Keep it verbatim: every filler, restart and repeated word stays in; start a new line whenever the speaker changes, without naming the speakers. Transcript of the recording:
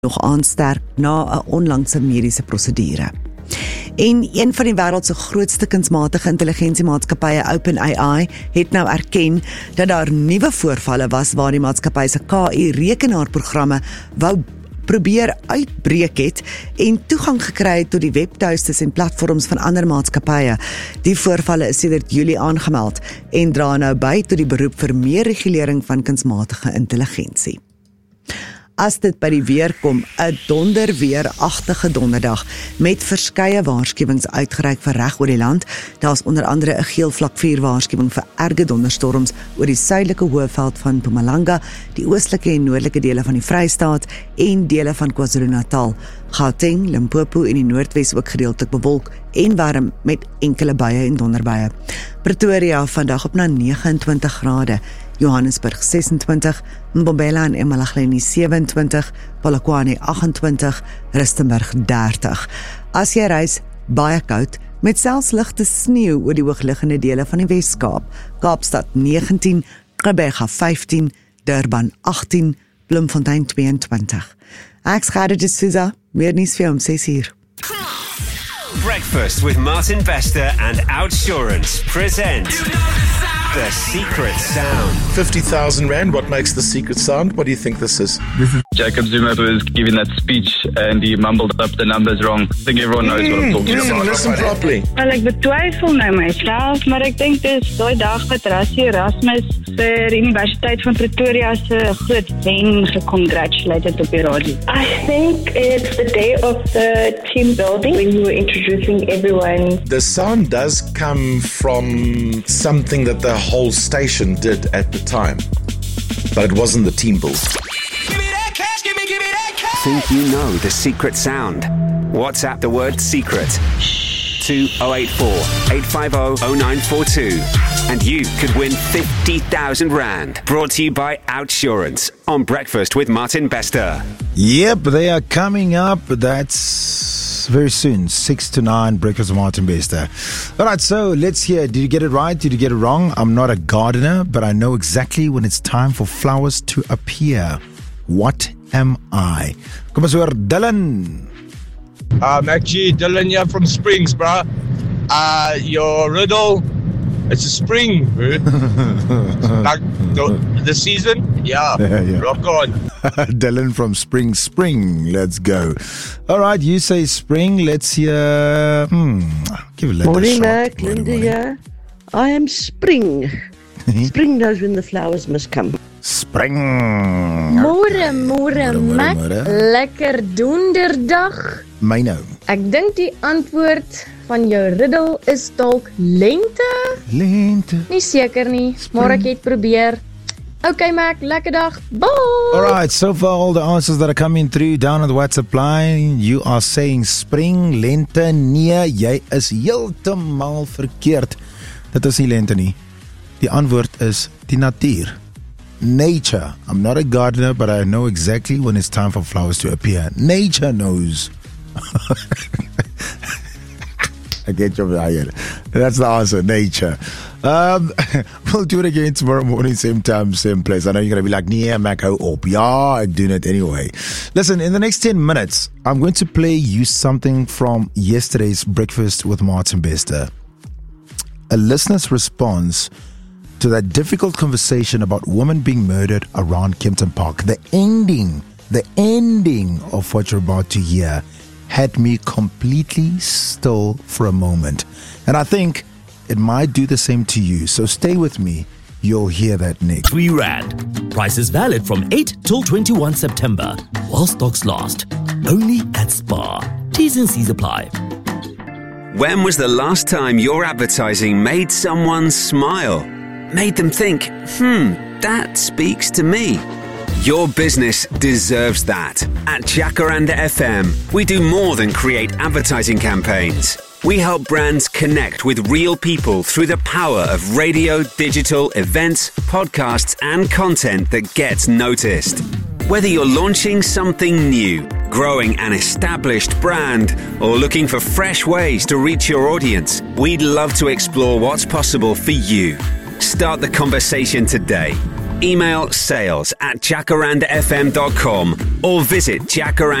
nog aansterk na 'n onlangse mediese prosedure. En een van die wêreld se grootste kunsmatige intelligensiemaatskappye, OpenAI, het nou erken dat daar nuwe voorvalle was waar die maatskappy se K I-rekenaarprogramme wou probeer uitbreek het en toegang gekry het tot die webtuistes en platforms van ander maatskappye. Die voorvalle is sedert Julie aangemeld en dra nou by tot die beroep vir meer regulering van kunsmatige intelligensie. As dit by die weer kom, 'n donderweeragtige donderdag met verskeie waarskuwings uitgereik vir reg oor die land. Daar is onder andere 'n geel vlak vier waarskuwing vir erge donderstorms oor die suidelike hoëveld van Mpumalanga, die oostelike en noordelike dele van die Vrystaat en dele van KwaZulu-Natal. Gauteng, Limpopo en die Noordwes ook gedeeltelik bewolk en warm met enkele buie en donderbuie. Pretoria vandag op na nege en twintig grade. Johannesburg ses en twintig, Mbombela en Emalahleni sewe en twintig, Polokwane agt en twintig, Rustenburg dertig. As jy reis, baie koud, met selfs ligte sneeu oor die hoogliggende dele van die Wes-Kaap. Kaapstad negentien, Gqeberha vyftien, Durban agttien, Bloemfontein twee en twintig. Ek skade de Souza, meer nuus vir om ses uur.
Breakfast with Martin Bester and Outsurance present The Secret Sound.
fifty thousand rand, what makes The Secret Sound? What do you think this is?
This is Jacob Zuma, who was giving that speech and he mumbled up the numbers wrong. I think everyone knows what I'm talking
Mm,
about.
listen properly.
Wel, ek betwyfel nou myself, maar ek dink dis daai dag wat Rassie Erasmus vir Universiteit van Pretoria se groot wen gecongratulated op die radio.
I think it's the day of the team building when you were introducing everyone.
The sound does come from something that the whole station did at the time, but it wasn't the team build.
Think you know the secret sound? WhatsApp the word secret to oh eight four, eight five oh, oh nine four two and you could win fifty thousand rand. Brought to you by Outsurance on Breakfast with Martin Bester.
Yep, they are coming up. That's very soon, six to nine, Breakfast with Martin Bester. All right, so let's hear. Did you get it right? Did you get it wrong? I'm not a gardener, but I know exactly when it's time for flowers to appear. What am I? Kom ons hoor, Dylan.
Um, actually, Dylan here from Springs, bro. Uh, your riddle, it's a spring, bro. Like the, the season, yeah,
Yeah, yeah.
rock on.
Dylan from Spring Spring. Let's go. All right, you say spring. Let's hear. Hmm, give it a
Morning,
shot.
Mac.
Morning,
Linda
morning.
here. I am spring. Spring knows when the flowers must come.
Spring.
Môre, môre,
Môre,
Mac.
môre.
Lekker donderdag.
My nou.
Ek dink die antwoord van jou riddle is dalk lente.
Lente.
Nie seker nie, maar ek het probeer. Okay, Mac, lekker dag. Bye.
All right, so far all the answers that are coming through down on the WhatsApp line, you are saying spring, lente. Nee, jy is heeltemal verkeerd. Dit is nie lente nie. Die antwoord is die natuur. Nature. I'm not a gardener, but I know exactly when it's time for flowers to appear. Nature knows. I get your idea. That's the answer, nature. Um, we'll do it again tomorrow morning, same time, same place. I know you're going to be like, nee, Mac, hou op. Ja, ek doen it anyway. Listen, in the next ten minutes, I'm going to play you something from yesterday's Breakfast with Martin Bester. A listener's response to that difficult conversation about women being murdered around Kempton Park. The ending, the ending of what you're about to hear had me completely still for a moment. And I think it might do the same to you. So stay with me. You'll hear that next.
three rand. Prices valid from eight till twenty-first September. While stocks last. Only at Spar. T's and C's apply.
When was the last time your advertising made someone smile? Made them think, hmm, that speaks to me. Your business deserves that. At Jacaranda F M, we do more than create advertising campaigns. We help brands connect with real people through the power of radio, digital, events, podcasts, and content that gets noticed. Whether you're launching something new, growing an established brand, or looking for fresh ways to reach your audience, we'd love to explore what's possible for you. Start the conversation today. Email sales at jacaranda f m dot com or visit jacaranda